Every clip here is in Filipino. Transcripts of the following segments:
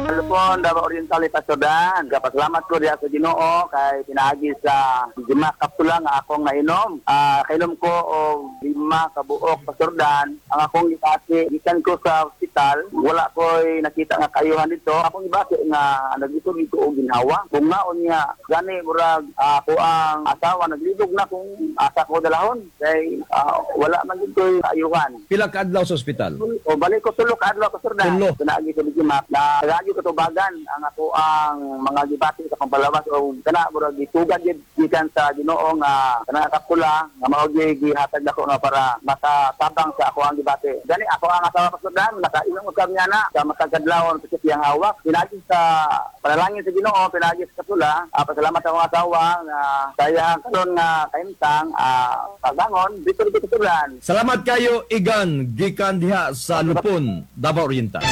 Lupon, Davao Oriental, Pastor Dan. Kapasalamat ko diya sa Ginoo kay pinaagi sa 5 kapsula nga akong nainom. Kainom ko o 5 kabuok, Pastor Dan. Ang akong ibase, gikan ko sa ospital, wala ko'y nakita nga kayuhan dito. Akong ibase nga naglito-lito o ginhawa. Kung naon niya, gani murag ako ang asawa, naglibog na kung asa ko dalahon. Kay wala man dito yung kayuhan. Pila ka adlaw sa ospital? O balik ko tulo ka adlaw, Pastor Dan. Tulo. Pinaagi ko bigimat na nagagi ko tubagan ang ako ang mga gibati sa pampalabas o kana murag gitugad gikan sa Ginoo nga kana kapsula nga mao gihatag nako na para makatabang sa ako ang gibati. Gani ako ang asawa, Pastor Dan, nakainom ko kami na sa makagadlawon sa siyang hawak. Pinagi sa panalangin sa Ginoo, pinagi sa kapsula. Pasalamat ako asawa nga saya karon nga kaimtang pagangon dito Pastor Dan. Salamat kayo, Igan, gikan diha sa Lupon, Davao Oriental.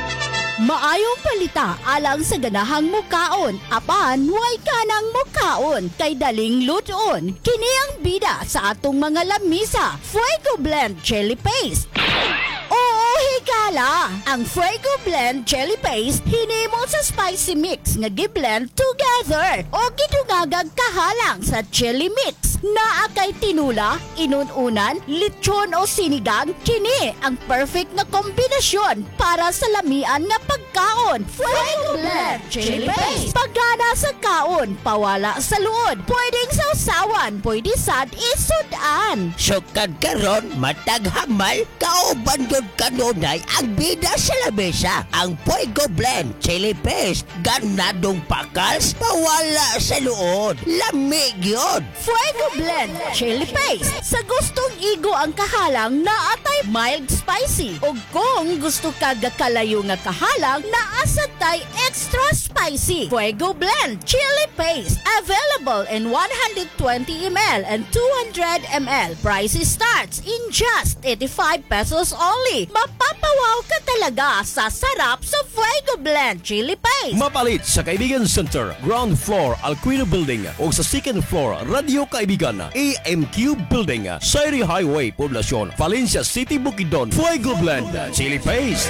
Maayong balita alang sa ganahang mukaon. Apan, huwag ka ng mukaon. Kay daling luton. Kini ang bida sa atong mga lamisa. Fuego Blend Chili Paste. Oo, higala! Ang Fuego Blend Chili Paste hinimo sa spicy mix nga gi-blend together o gidungagag kahalang sa chili mix. Naa kay tinula, inununan, lechon o sinigang, kini ang perfect na kombinasyon para sa lamian nga pagkaon. Fuego Blend Chili Paste. Pagana sa kaon, pawala sa luod. Pwedeng sausawan, pwede sad isudan. Sukad karon matag hamal kauban gyud kanunay ang bida sa lamesa. Ang Fuego Blend Chili Paste ganadong pakals pawala sa luod. Lamig yun. Fuego Blend Chili Paste. Sa gustong igo ang kahalang na atay mild spicy. O kung gusto ka gakalayo nga kahalang na asatay extra spicy. Fuego Blend Chili Paste. Available in 120 ml and 200 ml. Price starts in just 85 pesos only. Mapapawaw ka talaga sa sarap sa Fuego Blend Chili Paste. Mapalit sa Kaibigan Center, ground floor, Alquino Building o sa second floor, Radio Kaibigan, AMQ Building, Sairi Highway, Poblacion, Valencia City, Bukidnon. Fuego Blend Chili Paste.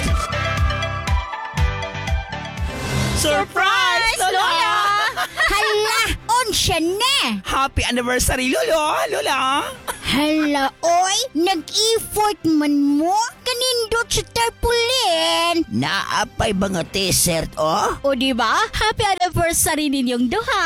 Surprise, Lola! Hala, onsya na! Happy anniversary, Lola! Hala, oy, nag-effort man mo? Kanindot sa tarpulin. Naapay mga t-shirt, oh? O diba? Happy anniversary ninyong duha.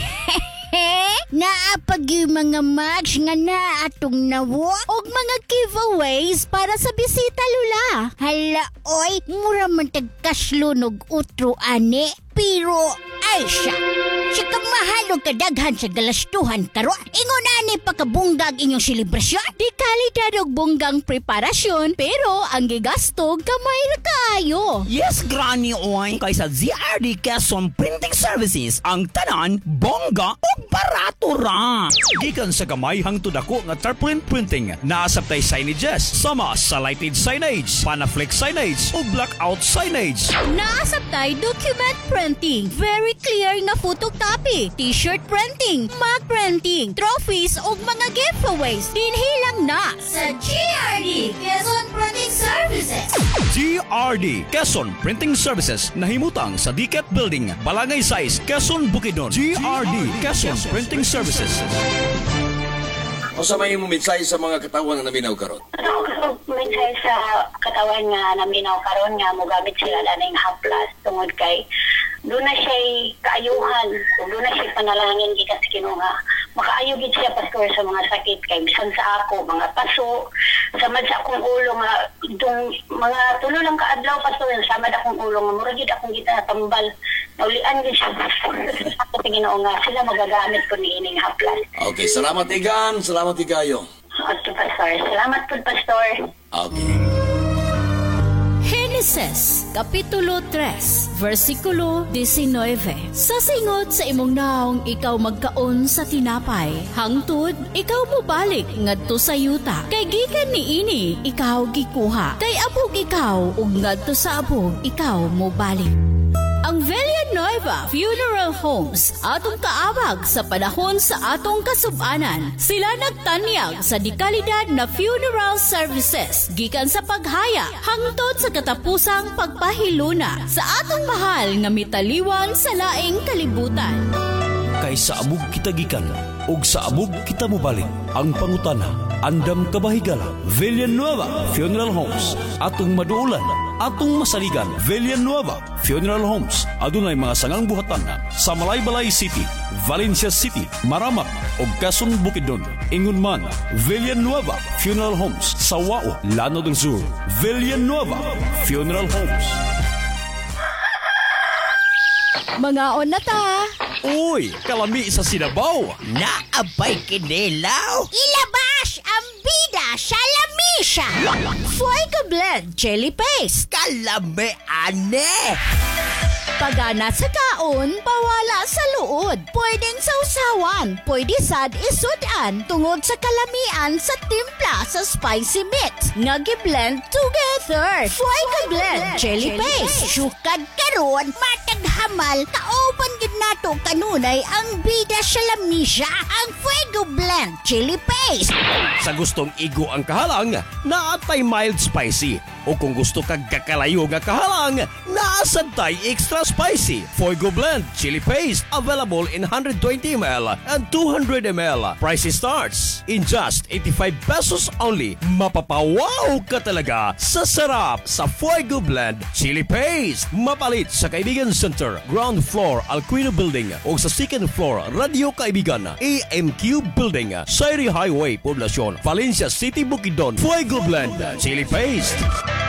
Naapag yung mga match nga na atong nawo og mga giveaways para sa bisita, Lula. Hala, oy, mura man tagkaslunog utro ane. Pero, ay siya. Sika mahalong kadaghan sa galastuhan karon. Ingon ani pakabunggag inyong selebrasyon. Di kalidad og bunggang preparasyon, pero ang gigasto gamay ra kaayo. Yes, Granny Oy. Kaysa ZRD Quezon Printing Services, ang tanan, bongga o barato ra. Gikan sa gamay hangtod ako nga tarpaulin printing, naasabtay signages, sama sa lighted signage, panaflex signage o blackout signage. Naasabtay document printing, very clear nga photocopy, t-shirt printing, mug printing, trophies ug mga giveaways. Dinhilang na sa GRD Quezon Printing Services. GRD Quezon Printing Services nahimutang sa Diket Building, Balangay Size, Quezon, Bukidnon. GRD Quezon Printing Services. O sa may mensahe sa mga katawan na naminaw karon? Mensahe sa katawan nga naminaw karon nga mogamit sila laning haplas tungod kay doon na siya kaayuhan, doon na siya panalangin gikan sa Ginoo nga makaayo gid siya, Pastor, sa mga sakit kay bisan sa ako mga paso samad sa akong ulo nga itong mga tulo lang kaadlaw, Pastor, samad akong ulo nga mura gid akong gitatambal naulian gid siya sa Ginoo nga sila magagamit ko ni ining haplas. Okay, salamat Igan, salamat Igayo. Okay, Pastor, salamat po, Pastor. Okay. Genesis, Kapitulo 3, versikulo 19. Sa singot sa imong naong ikaw magkaon sa tinapay, hangtod ikaw mobalik ngadto sa yuta. Kay gikan niini ikaw gikuha, kay abog ikaw ug ngadto sa abog ikaw mobalik. Ang Villanueva Funeral Homes atong kaabag sa panahon sa atong kasubanan. Sila nagtanyag sa dekalidad na funeral services gikan sa paghaya hangtod sa katapusang pagpahiluna sa atong mahal nga mitaliwan sa laing kalibutan. Kay sa amog kita gikan ug sa amog kita mobalik. Ang pangutana, andam kabahigala. Villanueva Funeral Homes atong maduulan, atong masaligan. Villanueva Funeral Homes adunay mga sangang buhatan sa Malaybalay City, Valencia City, Maramak ug Quezon Bukidnon. Ingon man, Villanueva Funeral Homes sa Wao, Lano del Sur. Villanueva Funeral Homes. Mga on na ta! Uy, kalami sa Sinabaw. Naabay kinilaw. Ilabas ang bida sa lamisa! Fuego Blend Chili Paste. Kalami ane. Pagana sa kaon, pawala sa luod. Pwedeng sausawan, pwede sad isudan tungod sa kalamian sa timpla sa spicy meat. Nga gi-blend together. Fuego Blend Chili Paste. Sukad karon, matag hamal, kauban gid nato kanunay ang bida sa lamisa, ang Fuego Blend Chili Paste. Sa gustong igo ang kahalang, naatay mild spicy. O kung gusto kag kakalayo nga kahalang, naasantay extra spicy. Fuego Blend Chili Paste available in 120 ml and 200 ml. Price starts in just 85 pesos only. Mapapawaw ka talaga sa sarap sa Fuego Blend Chili Paste. Mapalit sa Kaibigan Center, ground floor Alquino Building o sa second floor Radio Kaibigan, AMQ Building, Sairi Highway, Poblacion, Valencia City, Bukidnon. Fuego Blend Chili Paste.